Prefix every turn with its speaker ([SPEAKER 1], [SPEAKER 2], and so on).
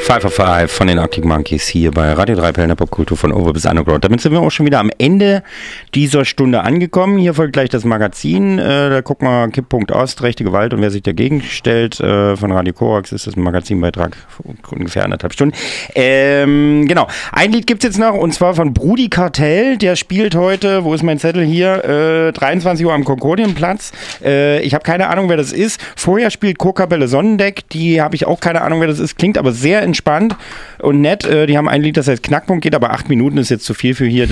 [SPEAKER 1] 5 of 5 von den Arctic Monkeys hier bei Radio 3 Perlen der Popkultur von Over bis Underground. Damit sind wir auch schon wieder am Ende dieser Stunde angekommen. Hier folgt gleich das Magazin. Da gucken wir Kipppunkt Ost, rechte Gewalt und wer sich dagegen stellt. Von Radio Korax ist das ein Magazinbeitrag ungefähr 1,5 Stunden. Genau. Ein Lied gibt es jetzt noch und zwar von Brudi Cartel. Der spielt heute, wo ist mein Zettel hier, 23 Uhr am Konkordienplatz. Ich habe keine Ahnung, wer das ist. Vorher spielt Kokabelle Sonnendeck. Die habe ich auch keine Ahnung, wer das ist. Klingt aber sehr entspannt und nett. Die haben ein Lied, das heißt Knackpunkt, geht aber 8 Minuten, ist jetzt zu viel für hier.